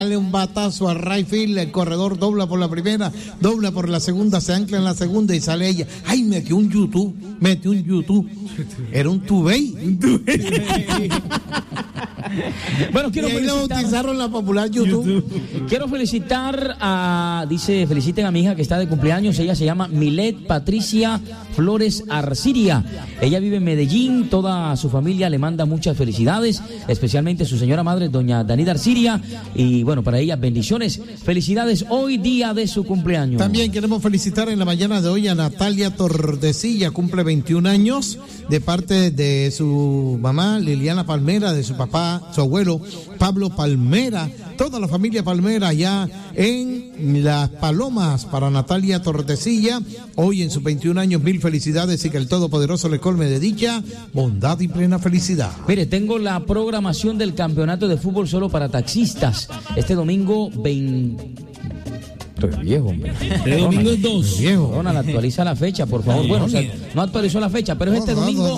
Dale un batazo a right field, el corredor dobla por la primera, dobla por la segunda, se ancla en la segunda y sale ella. ¡Ay, metió un YouTube! Era un tubey. Bueno, quiero felicitar. Lo bautizaron la popular YouTube. Quiero felicitar feliciten a mi hija que está de cumpleaños. Ella se llama Milet Patricia Flores Arciria. Ella vive en Medellín, toda su familia le manda muchas felicidades, especialmente su señora madre, doña Danida Arciria. Y bueno, para ella, bendiciones. Felicidades hoy, día de su cumpleaños. También queremos felicitar en la mañana de hoy a Natalia Tordesilla, cumple 21 años, de parte de su mamá Liliana Palmera, de su papá, su abuelo Pablo Palmera, toda la familia Palmera allá en Las Palomas. Para Natalia Tordesilla, hoy en sus 21 años, mil felicidades y que el Todopoderoso le colme de dicha, bondad y plena felicidad. Mire, tengo la programación del campeonato de fútbol solo para taxistas. Este domingo 20... Estoy viejo, hombre. Este domingo es 2. Ronald, actualiza la fecha, por favor. Bueno, o sea, no actualizó la fecha, pero es este domingo.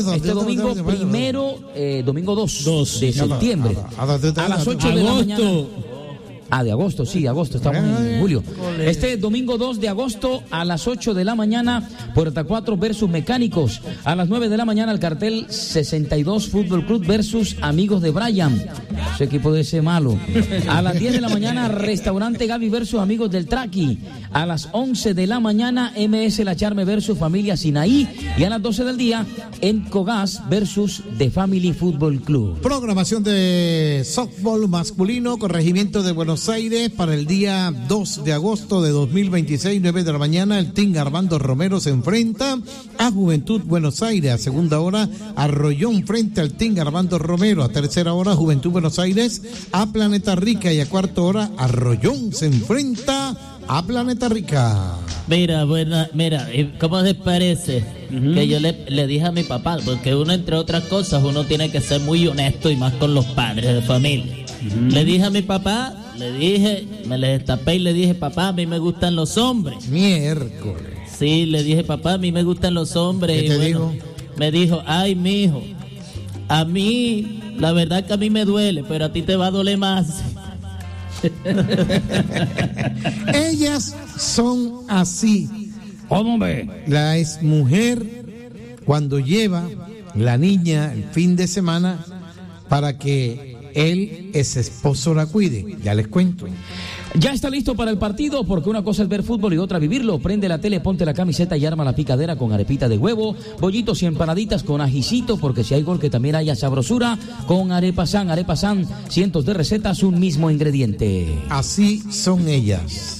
Domingo 2 de septiembre. A las 8 de la mañana. De agosto, sí, de agosto, estamos en julio. Este domingo 2 de agosto a las 8 de la mañana, Puerta 4 versus Mecánicos. A las 9 de la mañana, el cartel 62 Fútbol Club versus Amigos de Brian. Ese equipo de ese malo. A las 10 de la mañana, Restaurante Gaby versus Amigos del Traqui. A las 11 de la mañana, MS La Charme versus Familia Sinaí. Y a las 12 del día, Encogas versus The Family Fútbol Club. Programación de softball masculino, corregimiento de Buenos Aires, para el día 2 de agosto de 2026, 9 de la mañana, el Team Armando Romero se enfrenta a Juventud Buenos Aires. A segunda hora, Arroyón frente al Team Armando Romero. A tercera hora, Juventud Buenos Aires a Planeta Rica. Y a cuarta hora, Arroyón se enfrenta a Planeta Rica. Mira, ¿cómo les parece? Que yo le dije a mi papá, porque uno, entre otras cosas, uno tiene que ser muy honesto y más con los padres de familia. Le dije a mi papá, me le destapé y le dije, papá, a mí me gustan los hombres. Miércoles. Sí, le dije, papá, a mí me gustan los hombres. ¿Qué te dijo? Me dijo, ay, mijo, a mí, la verdad que a mí me duele, pero a ti te va a doler más. Ellas son así. Hombre. La exmujer, cuando lleva la niña el fin de semana para que él, ese esposo, la cuide. Ya les cuento. Ya está listo para el partido, porque una cosa es ver fútbol y otra vivirlo. Prende la tele, ponte la camiseta y arma la picadera con arepita de huevo, bollitos y empanaditas con ajicito, porque si hay gol que también haya sabrosura, con Arepa San, cientos de recetas, un mismo ingrediente. Así son ellas.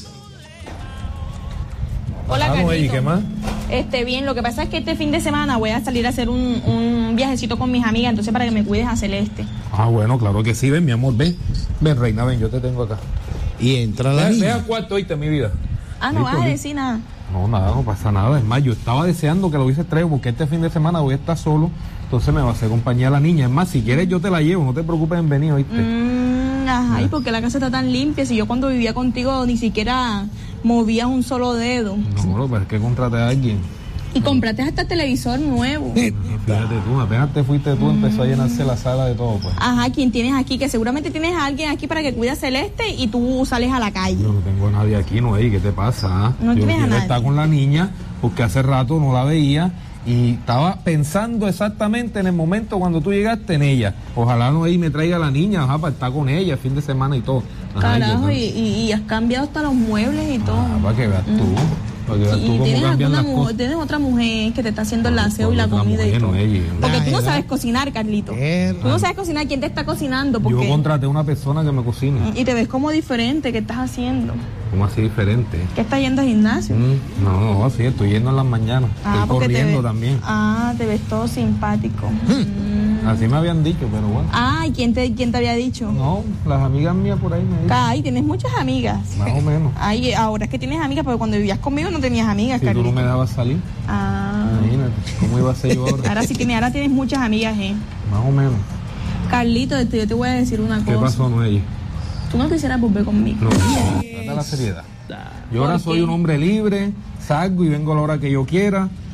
Hola, Carlito. ¿Y qué más? Bien, lo que pasa es que este fin de semana voy a salir a hacer un viajecito con mis amigas, entonces para que me cuides a Celeste. Bueno, claro que sí, ven, mi amor, ven, reina, ven, yo te tengo acá. Y entra la niña. Ve a cuarto, oíste, mi vida. No vas a decir nada. No, nada, no pasa nada. Es más, yo estaba deseando que lo hubiese traído, porque este fin de semana voy a estar solo, entonces me va a hacer compañía a la niña. Es más, si quieres yo te la llevo, no te preocupes en venir, ¿oíste? ¿Y porque la casa está tan limpia? Si yo cuando vivía contigo ni siquiera movía un solo dedo. No, pero es que contraté a alguien. Y compraste hasta televisor nuevo. Fíjate tú, apenas te fuiste tú, empezó a llenarse la sala de todo, pues. ¿Quién tienes aquí? Que seguramente tienes a alguien aquí para que cuide a Celeste y tú sales a la calle. Yo no tengo a nadie aquí, Noé, ¿qué te pasa? No tienes a nadie. Está con la niña, porque hace rato no la veía y estaba pensando exactamente en el momento cuando tú llegaste en ella. Ojalá Noé me traiga a la niña, para estar con ella el fin de semana y todo. Carajo, y has cambiado hasta los muebles y todo. Para que veas tú. Y tienes otra mujer que te está haciendo el aseo y la comida y todo. Porque tú no sabes cocinar, Carlito. Tú no sabes cocinar. ¿Quién te está cocinando? Yo contraté a una persona que me cocine. Y te ves como diferente. ¿Qué estás haciendo? ¿Cómo así diferente? ¿Qué estás yendo al gimnasio? No, así estoy yendo en las mañanas. Estoy corriendo también. Te ves todo simpático. Así me habían dicho, pero bueno. ¿Y quién te había dicho? No, las amigas mías por ahí me dicen. Tienes muchas amigas. Más o menos. Ahora es que tienes amigas, porque cuando vivías conmigo no tenías amigas, Carlito. Si tú no me dabas salir. Imagínate, ¿cómo iba a ser yo ahora? Ahora tienes muchas amigas, Más o menos. Carlito, yo te voy a decir una cosa. ¿Qué pasó, Noé? ¿Tú no quisieras volver conmigo? No, trata la seriedad. Yo ahora soy un hombre libre, salgo y vengo a la hora que yo quiera.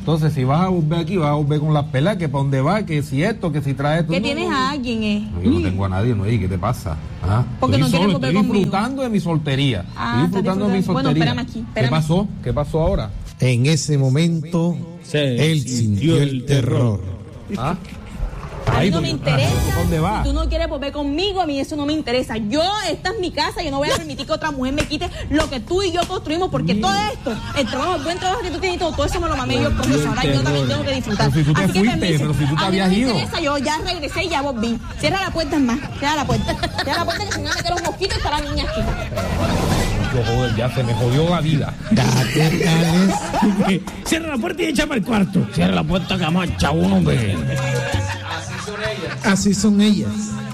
Entonces, si vas a volver aquí, vas a volver con las pelas, que para dónde va, que si esto, que si traes esto. ¿Qué tienes a alguien, Yo no tengo a nadie, no, ¿qué te pasa? Porque no quieres volver conmigo. Estoy disfrutando de mi soltería. Estoy disfrutando de mi soltería. Bueno, espérame aquí. ¿Qué pasó? ¿Qué pasó ahora? En ese momento, él sintió el terror. A mí no me interesa. ¿Dónde va? Si tú no quieres volver conmigo, a mí eso no me interesa. Esta es mi casa, yo no voy a permitir que otra mujer me quite lo que tú y yo construimos, porque todo esto, el buen trabajo que tú tienes, todo eso me lo mamé yo por eso. Ahora yo también tengo que disfrutar. Pero si tú te fuiste, pero si tú te habías ido. A mí no me interesa, yo ya regresé y ya volví. Cierra la puerta, es más. Cierra la puerta. Cierra la puerta, que se me van a meter los mosquitos y está la niña aquí. Joder, ya se me jodió la vida. Cierra la puerta y echa para el cuarto. Cierra la puerta, que vamos a echar uno, hombre. Así son ellas.